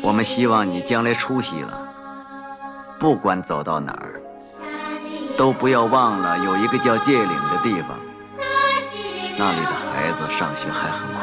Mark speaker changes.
Speaker 1: 我们希望你将来出息了，不管走到哪儿，都不要忘了有一个叫界岭的地方，那里的孩子上学还很